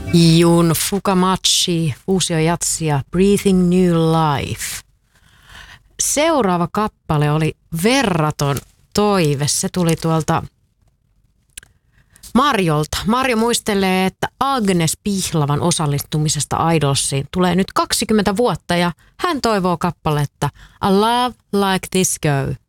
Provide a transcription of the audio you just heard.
Jun Fukamachi, Fuusio-jatsi ja Breathing New Life. Seuraava kappale oli verraton toive. Se tuli tuolta Marjolta. Marjo muistelee, että Agnes Pihlavan osallistumisesta Idolsiin tulee nyt 20 vuotta ja hän toivoo kappaletta A Love Like This Go.